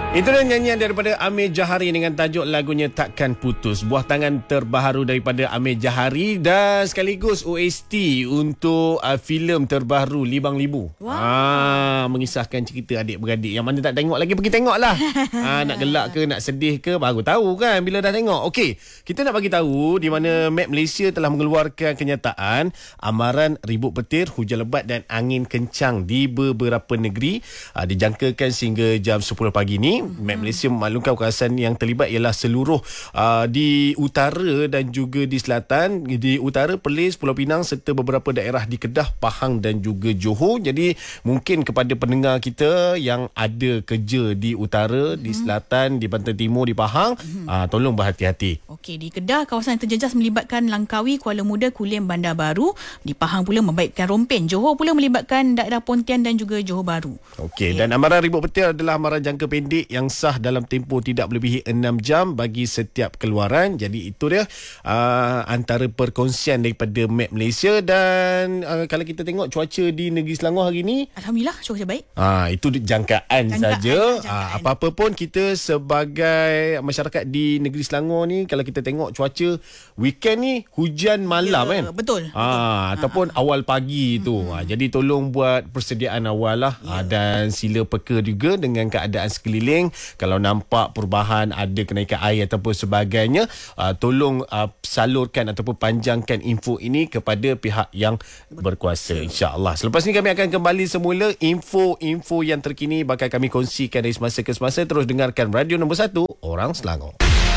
Itu dia nyanyian daripada Amir Jahari dengan tajuk lagunya Takkan Putus. Buah tangan terbaru daripada Amir Jahari dan sekaligus OST untuk filem terbaru Libang Libu. Mengisahkan cerita adik-beradik. Yang mana tak tengok lagi, pergi tengoklah. Nak gelak ke, nak sedih ke, baru tahu kan bila dah tengok. Okey, kita nak bagi tahu di mana Map Malaysia telah mengeluarkan kenyataan amaran ribut petir, hujan lebat dan angin kencang di beberapa negeri. Dijangkakan sehingga jam 10 pagi ni. Map Malaysia memaklumkan kawasan yang terlibat ialah seluruh di utara dan juga di selatan. Di utara Perlis, Pulau Pinang serta beberapa daerah di Kedah, Pahang dan juga Johor. Jadi mungkin kepada pendengar kita yang ada kerja di utara, di selatan, di Pantai Timur, di Pahang, tolong berhati-hati. Okey, di Kedah kawasan yang terjejas melibatkan Langkawi, Kuala Muda, Kulim, Bandar Baru. Di Pahang pula membaikkan Rompin. Johor pula melibatkan daerah Pontian dan juga Johor Bahru. Okey, dan amaran ribut petir adalah amaran jangka pendek yang sah dalam tempoh tidak melebihi 6 jam bagi setiap keluaran. Jadi itu dia antara perkongsian daripada Map Malaysia. Dan kalau kita tengok cuaca di negeri Selangor hari ni, alhamdulillah cuaca baik. Itu jangkaan saja. Apa-apa pun kita sebagai masyarakat di negeri Selangor ni, kalau kita tengok cuaca weekend ni hujan malam kan. Betul. Ataupun awal pagi tu. Jadi tolong buat persediaan awal lah. Dan sila peka juga dengan keadaan sekeliling. Kalau nampak perubahan, ada kenaikan air ataupun sebagainya, tolong salurkan ataupun panjangkan info ini kepada pihak yang berkuasa, insya-Allah. Selepas ini kami akan kembali semula. Info-info yang terkini bakal kami kongsikan dari semasa ke semasa. Terus dengarkan Radio Nombor 1 Orang Selangor.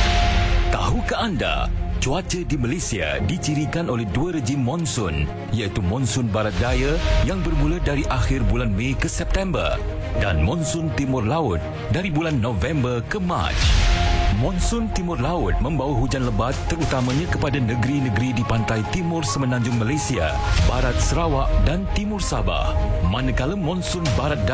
Tahukah anda, cuaca di Malaysia dicirikan oleh dua rejim monsun, iaitu monsun barat daya yang bermula dari akhir bulan Mei ke September dan monsun timur laut dari bulan November ke Mac. Monsun timur laut membawa hujan lebat terutamanya kepada negeri-negeri di pantai timur semenanjung Malaysia, barat Sarawak dan timur Sabah. Manakala monsun barat daya